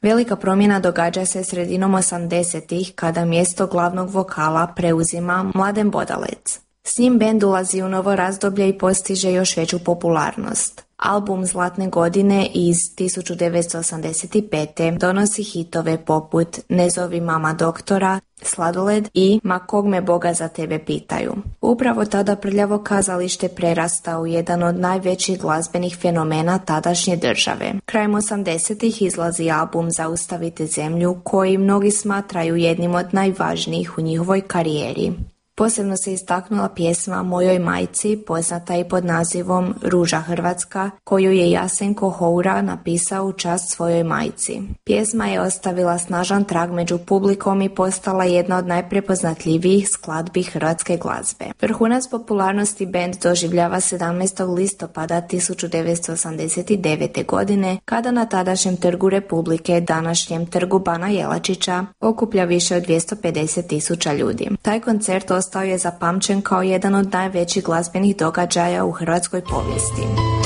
Velika promjena događa se sredinom 80-ih kada mjesto glavnog vokala preuzima Mladen Bodalec. S njim bend ulazi u novo razdoblje i postiže još veću popularnost. Album Zlatne godine iz 1985. donosi hitove poput Ne zovi mama doktora, Sladoled i Ma kog me Boga za tebe pitaju. Upravo tada Prljavo kazalište prerasta u jedan od najvećih glazbenih fenomena tadašnje države. Krajem 80-ih izlazi album Zaustavite zemlju, koji mnogi smatraju jednim od najvažnijih u njihovoj karijeri. Posebno se istaknula pjesma Mojoj majci, poznata i pod nazivom Ruža Hrvatska, koju je Jasenko Houra napisao u čast svojoj majci. Pjesma je ostavila snažan trag među publikom i postala jedna od najprepoznatljivijih skladbi hrvatske glazbe. Vrhunac popularnosti bend doživljava 17. listopada 1989. godine, kada na tadašnjem trgu Republike, današnjem trgu Bana Jelačića, okuplja više od 250.000 ljudi. Taj koncert ostao je zapamćen kao jedan od najvećih glazbenih događaja u hrvatskoj povijesti.